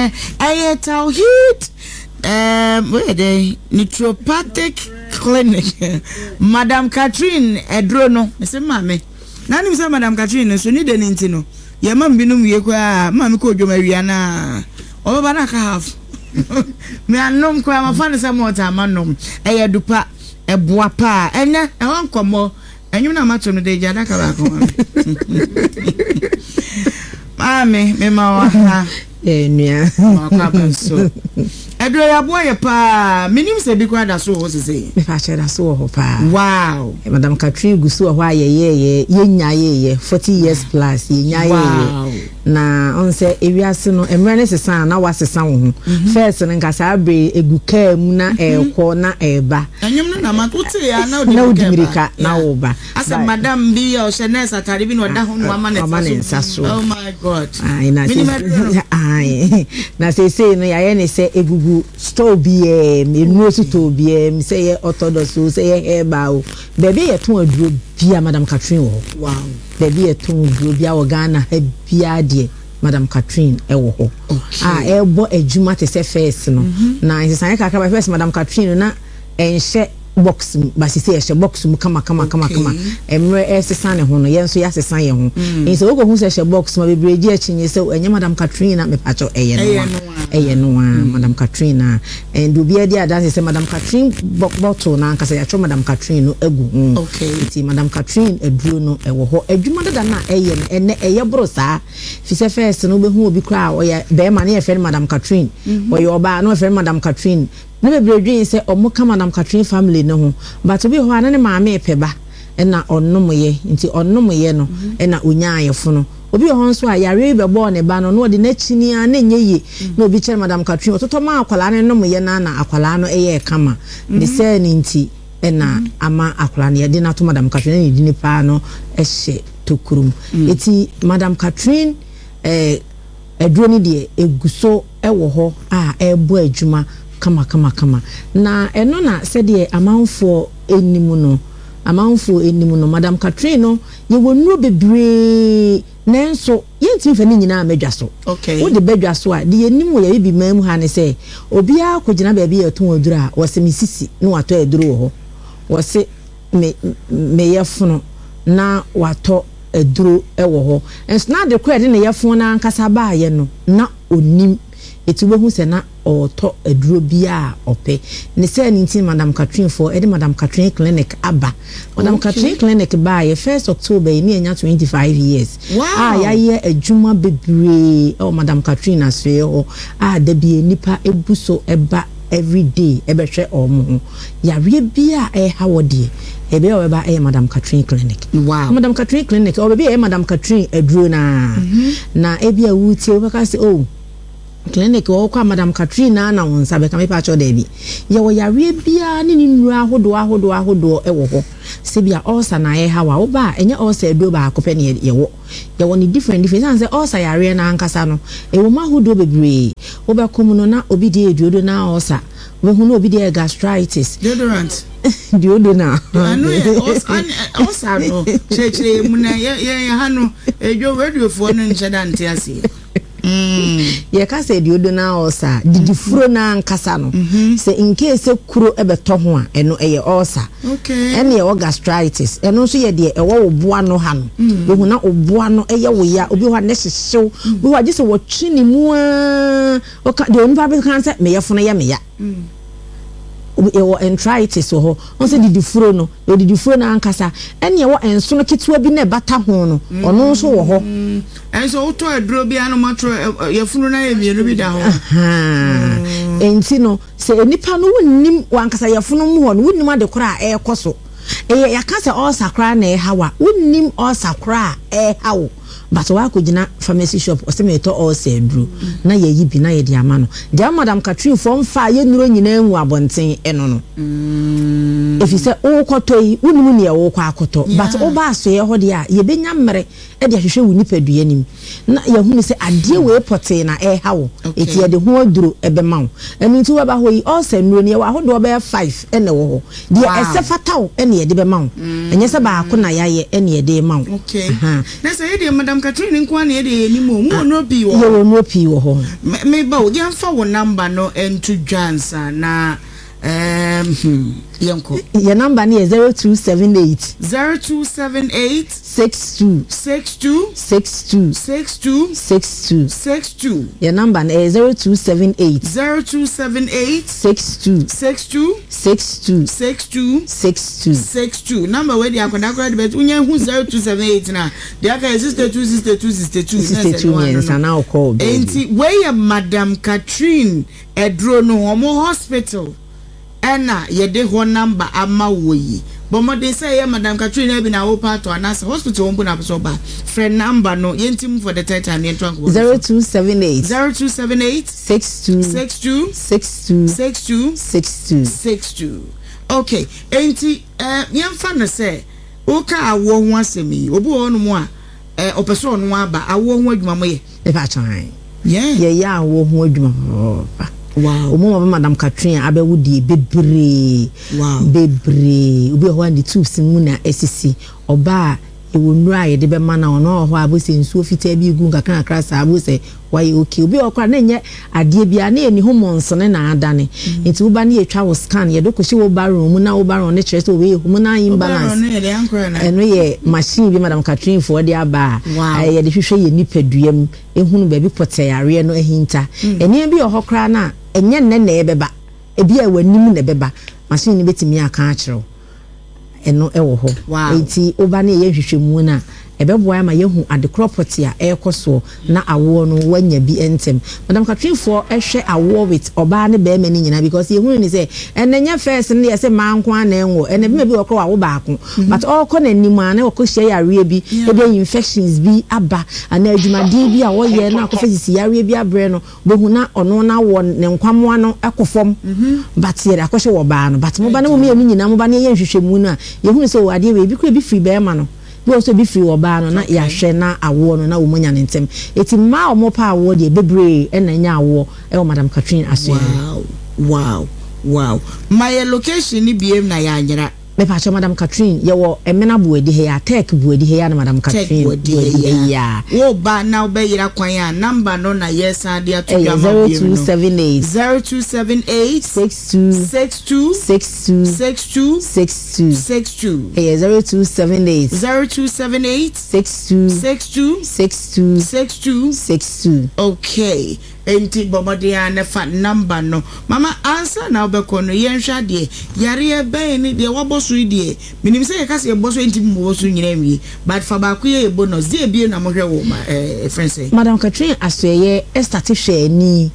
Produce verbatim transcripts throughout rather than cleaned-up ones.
eh eh Tauhid um where they naturopathic clinic Madam Catherine Edro no me say mame na ni say Madam Catherine so ni de ni nti no ye mam binum wie kwa mame ko dwoma wia na o ba na ka half me anom kwa ma fa ne say mo ta manom eh dupa eboa pa enya e won komo enyum na mato no de jada ka ba ko mame me ma wa ha eh nia ma ka ba so Edro ya boy pa minim se bi kwa da so ho sese me fa che da so ho pa wow Madam Catherine gusu ho ayeye ye nya ye forty years plus ye nya ye na on say ewiase no emre ne sesan na wasesa wo ho first nka sa abre eguka mu na ekwo na eba enyum no na makote ya na odimirika na wo ba asa madam bi o shene satare bi no da ho no amane so oh my god ai na ai na say say no ya ye ne say egugu store bi e menu store bi e say ye orthodox so say ye eba o bebe ye ton aduro bia Madam Catherine wo wow bebe ye ton aduro bia wo Ghana ha bia de Madam Catherine e wo ho ah e bo adwuma te say first no na nsesan kakra ba first Madam Catherine na enhye box basi say ehye box mu kama kama kama kama emre esesa ne ho no yenso ya sesa ye ho nse wo ko hu say ehye box ma bebreji achinye say enye Madam Catherine na me pacho eye no eye no Madam Catherine and obia dia dance say Madam Catherine bottle na nkasa ya cho Madam Catherine no egu okay ti Madam Catherine eduro no e wo ho adwuma dada na eye no ene eye bro saa fi say first no be hu obi kra o ye be ma na ye fe Madam Catherine o ye oba no fe Madam Catherine na be bredwin say omo ka Madam Catherine family no ho but obi ho ana ne maame peba na onnom ye nti onnom ye no na onya ayefo no obi ho nso a yare be bo ne ba no no de na chini a na nyeye na obi chere Madam Catherine ototo ma akwala ne nom ye na na akwala no eye kama de say ni nti na ama akwala ne de na to Madam Catherine ni dini pa no ehye tokurum eti Madam Catherine eh eduro ni de eguso ewo ho a ebo adwuma kama kama kama na eno na said ye amanfo enimu no amanfo enimu no Madam Catherine no ye wonu bebre nenso yenti mfa ni nyina amedwa so okay wo de bedwa so a de enimu ye bi mamu ha ne say obia kogina ba bi eton aduru a wo se misisi no wato aduru ho wo se me me yefuno na wato aduru ewo ho enso na de kwede ne yefuno na ankasa ba ye no na onim etuwe hu se na oto aduro bia ope ne say ninety Madam Catherine for edi Madam Catherine clinic aba Madam okay. Catherine clinic ba ye first October ni enya twenty-five years wow. ah ya ye adwuma bebre oh Madam Catherine aswe ho ah da bi nipa ebuso eba every day ebe hwe omo ya wie bia e ha wode ebe o ba e Madam Catherine clinic wow Madam Catherine clinic o be e Madam Catherine aduro na mm -hmm. na ebia wutie we ka say oh clinic wo kwa Madam Catherine na na wonsa be ka me pa cho da bi ye wo yare bia ni ni nuru ahodo ahodo ahodo e wo ho se bia ulcer na ye hawa wo ba enye ulcer do ba akopɛ ne ye wo ye wo ni different different say ulcer yare na ankasa no e wo ma ahodo bebre wo ba kom no na obi de eduodo na ulcer we hu no obi de gastritis deodorant deodorant anu ulcer no chechire mu na ye ye ha no edwo weduofo no nche da nte ase Mm. ye ka say diodo na osa didi furo na nkasa no say in case kuro ebeto ho a eno eye osa okay ene ye gastritis eno so ye de e wo oboa no ha no we hu na oboa no eye wo ya obi ho na hyehyew we ho agese wo twi ni mu a o ka de onpa be kan say me ye fono ye me ya e wo enteritis ho on say didi furo no e didi furo na nkasa ene ye wo enso no kitwa bi na bata ho no ono so wo ho enso uto aduro bi anu matro ye funu na ye mienu bi da ho aha enti no se enipa no wonnim wankasa ye funu mu ho no wonnim ade kora e koso e yakasa all sakra na e hawa wonnim all sakra e hawo but wa ko gina pharmacy shop o se me to all say aduro na ye yi bi na ye di ama no dia Madam Catherine fo mfa ye nuro nyina enwu abonten eno no mm if you say o koto yi wonnim ne ye wo kwa akoto but o ba so ye ho de a ye benya mmere e de ahwehwe woni padua nim na ye hu ni se ade we pote na e hawo eti ye de ho aduro e be ma wo enu nti wa ba ho yi all say nuro ne ye wa ho do be five ene wo ho de ese fatawo ene ye de be ma wo enye se ba ko na ya ye ene ye de ma wo okay na se ye de Madam Catherine nkwa na de ni mo mo no bi wo yo no pi wo ho me ba wo yan fa wo number no ento dwansa na um yanko your number is zero two seven eight zero two seven eight six two six two six two six two six two six two. Your number is zero two seven eight zero two seven eight six two six two six two six two six two six two. Number where the akonda credit bet unya hu zero two seven eight na the aka is six two six two six two six two yes and now call enti where Madam Catherine Edro no homo hospital ena yede ho number ama woyi but mo dey say Madam Catherine e bi na wo part to anas hospital won na so ba friend number no yentim for the third time yen twank zero two seven eight zero two seven eight six two six two six two six two six two six two. Okay enti eh yen fa no say o ka awo ho asemi obi wo no mo a eh opeso no aba awo ho adwuma mo ye e ba chan yeah yeah yeah awo ho adwuma wow omo Madam Catherine abewudi bebre wow bebre obi ho andi tubes mu na esisi oba ewonura ye de be mana ono ho abose nsuo fita bi gu kakra kakra sa abose why okay obi okra na nye ade bia na eni hormones ne na adane enti wo ba na yetwa wo scan ye dokoshi wo ba room na wo ba ron ne kire so we hormonal imbalance eno ye machine bi Madam Catherine for de aba ye de hwehwe ye nipaduam ehunu ba bi potayare no ahinta eni bi ohokra na enye nne na ebeba ebi a wanim na ebeba machine ni betimi aka akiro eno ewo ho enti oba na ye hwehwemu na ebeboa ma yehu ade property a ekoso na awo no wanya bi entem Madam Catherine for ehwe awo with oba ne be ma ni nyina because yehu ni say enenya first ne ye say manko ana enwo ene bi bi okro awo baako but all ko na nim ana okko hye yare bi e dey infections bi aba ana adwumade bi a wo ye na akofo sisi yare bi abre no behu na ono na wo ne nkwamo ano ekofom but ye akofo wo ba no but mo ba ne mo me nyina mo ba ne ye hwehwemu no a yehu ni say o ade we bi kura bi free be ma no we also be free oba no na ya hwe na awo no na wo manya ntem eti ma omo pa awo de bebre e na nya awo e o Madam Catherine aso wow wow wow my location ni biem na ya nyira me pa cho Madam Catherine ye wo emena buedi he ya tech buedi he ya na Madam Catherine buedi ya wo ba na wo be yira kwan ya number no na yes ade ato ya ma zero two seven eight zero two seven eight six two six two six two six two six two six two eh zero two seven eight zero two seven eight six two six two six two six two six two. Okay enti bomodia na fa number no mama answer na obeko no yenhwa de yare e ben ni de waboso de minim se ye kase ye boso enti mo boso nyina wi but fa ba ku ye bonus de bie na mo hwe wo ma eh friend say Madam Catherine asoye e start hwe ni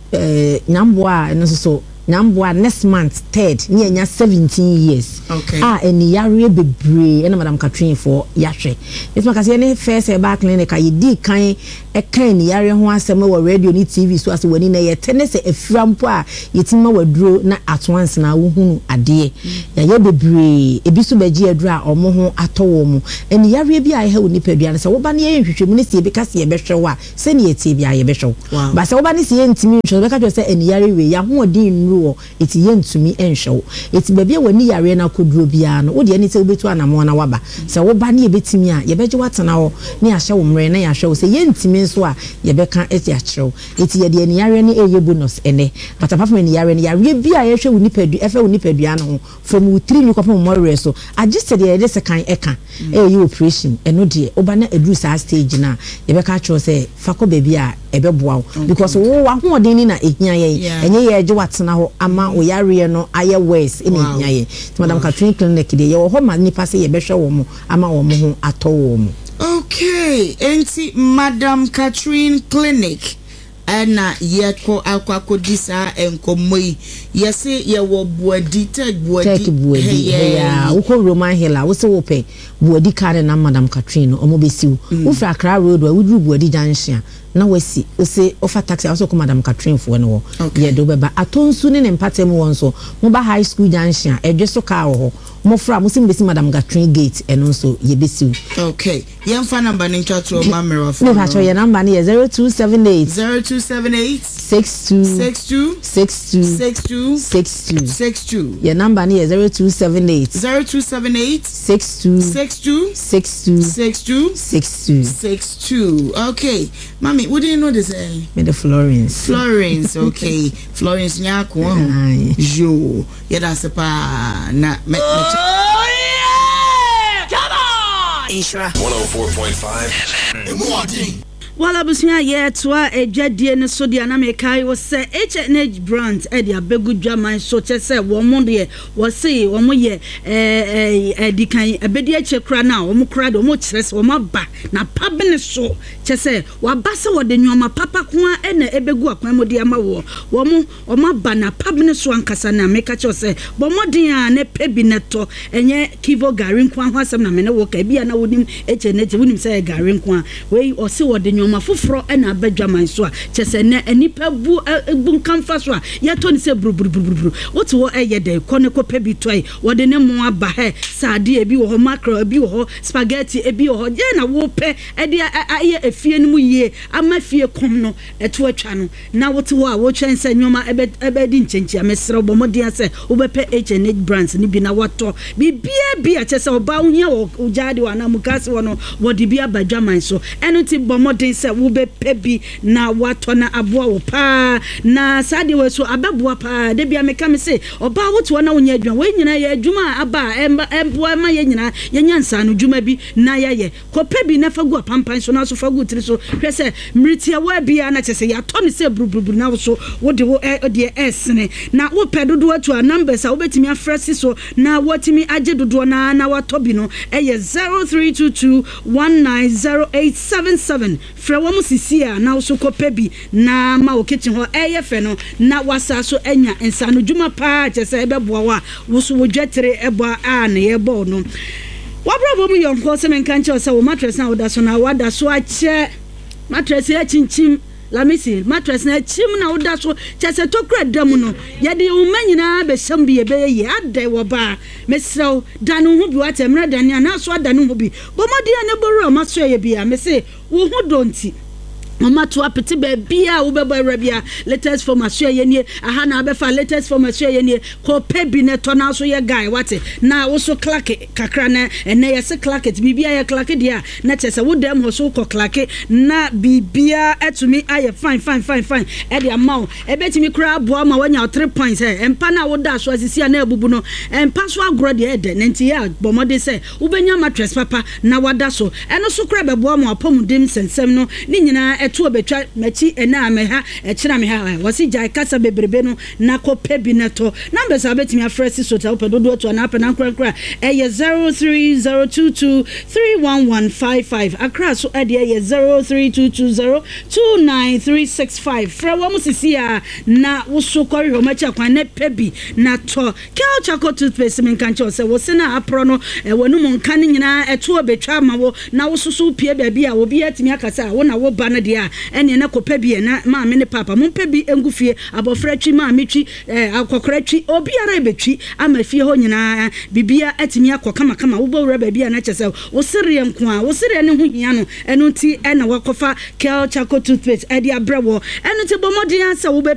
eh nyamboa no so nyamboa next month third ni enya seventeen years okay ah eni yare bebre na Madam Catherine for yahwe it's makase ne first e ba clinic ayi di kan e kan ni yare ho asem wo radio ni T V so as wani na ye tenese efirampo a yetima waduro na at once na wo hunu ade ya ye bebre ebi so baji aduro a omo ho atowo mu eni yare bi a ye ha oni padua na se wo ba ne ye hwehwemu ne se be kase ye behwe wa se ne ye tie bi a ye behwe ba se wo ba ne se ye ntimi hwe be ka jo se eni yare we ya ho odin eti yentumi enhwew eti bebia wani yare na koduro bia no wo de ani se obetu anamo na waba se wo ba ne ebetimi a ye beje watena ho ne ahye wo mre na ya hwew se yentimi nso a ye beka eti ahyew eti ye de ani yare ne eye bonus ene but apart from ani yare ne yare bia ye hwe wo nipadu efe wo nipadua no ho from three ni kopom more so adjusted ye de sekan eka e ye operation eno de oba na edru sa stage na ye beka cho se fako bebia ebeboa because wo wa ho odin ni na ehia ye enye ye eje watena ho ama oyare no aye west ene ehia ye Madam Catherine clinic de ye wo ho ma nipa se ye behwe wo mo ama wo mo ho ato wo mo. Okay enti Madam Catherine clinic ana yeko akwakodisa enkomoi yese ye wo buadi tag buadi tag buadi ya uko Roman Hilla wo se wo pe buadi kare na Madam Catherine omo besiu wo fra Accra road wa wudru buadi junction na wasi o se ofa taxi also ko Madam Catherine fo no ye do beba atonsu ne empatem won so mo ba high school junction edwe so ka ho mo fra mo sim besi Madam Catherine gate eno so ye besiu. Okay yem fa number ni twa to ma mero fo no ha cho ye number ni zero two seven eight zero two seven eight six two six two six two six two six two six two. Your number ni zero two seven eight zero two seven eight six two six two six two six two six two six two. Okay, mommy, what do you know this? Uh, me the Florence. Florence, okay, Florence nyako. Jo, yeah, that's a pa na me. Oh yeah, come on. Isra one oh four point five. Wala busunya ye toa ejadie ne so dia na mekai wo se H and H brand e dia begu dwaman so che se wo mo de wo se wo mo ye eh eh dikan ebedi ache kra na wo mo kra de wo mo kire se wo ma ba na pabene so che se wa ba se wo de nyoma papa ko a e na ebegu akwan mo de ama wo wo mo wo ma ba na pabene so ankasa na meka che se bo mo de a ne pebi neto enye kivo garin kwa ho asem na me ne wo ka bia na wonim H and H wonim se garin kwa we o se wo de nyoma foforo e na abadwaman so a chese ne anipa bu bu nkamfa so a yeto ne se brubrubru wote wo eye de kone ko pebi toy wo de ne mo aba he sade e bi wo ho mackerel e bi wo ho spaghetti e bi wo ho je na wo pe e de aye efie ne mu yie ama fie kom no eto atwa no na wote wo a wo twen se nyoma ebe ebe di nchenchi amesere bo modin se wo be pe H and H brands ni bi na wato bi bia bia chese oba wo hia wo jade wa na mukase wo no wo de bi abadwaman so eno ti bo modin se wo be pebi na wato na aboa wo pa na sade we so abeboa pa de bia meka me se oba woto na wonya adwan we nyina ye adwuma aba emboa ma ye nyina ye nyansa no dwuma bi na ye ye ko pebi na fagu pampan so na so fagu tiri so hwese mritia wa bia na chese ya to ne se brubrubru na wo so wo de wo de esene na wo pedodo atu a numbers a wo betimi afresi so na wotimi age dodo na na wato bi no eye zero three two two one nine zero eight seven seven fra wo musisi a na wo so ko pebi na ma wo kitchen ho eye fe no na wasa so enya ensa no dwuma pa chese ebeboa wa wo so wo dwetere ebo a na ye bo no wabrabo mu yonko se men kanche o se wo mattress na wo da so na wada so a che mattress e chinchim la misi mattress na chim na woda so chese tokra dam no ye de wo manyina be sham bi be ye adai wo ba mesrew danu hu bi wata mra dani na so danu hu bi bomodi ane boru ma so ye bia me se wo hu donti mama to apete ba bia wo be ba bia latest form aso ye nie aha na be fa latest form aso ye nie ko pebi ne to na so ye guy wate na wo so clack kakra na ene ye se clack it bibia ye clack dia na chese wo dem ho so ko clack na bibia etumi aye fine fine fine fine e dia maw e betimi kra boa ma wanya three points eh empa na wo da so asisi na ebubu no empa so agro de e de nti ya bomode se wo benya mattress papa na wada so eno so kra be boa ma apomudem sensem no ni nyina etu obetwa machi ena ameha e kira me ha wasi jai kasa bebrebe no na ko pebi neto numbers abetimi afresi so ta opedodo to na apena nkra e zero three zero two two three one one five five akra so e de zero three two two zero two nine three six five fra wo musisi a na wo so kori ho machi akwan na pebi na to kel chako toothpaste men kanche se wo se na apro no e wonu mon kan nyina eto obetwa ma wo na wo susu pie baabi a wo bi atimi akasa wo na wo ba na de a ene na kopa bi na ma me ne papa mo mpa bi engufie abofra twi ma me twi akokora twi obiara betwi ama fie ho nyina bibia atimi akokama kama wo bawura ba bi na chese wo sere nko a wo sere ne ho hia no eno ti ena wakofa kel chako toothpaste e dia brewo eno ti bomodin asa wo be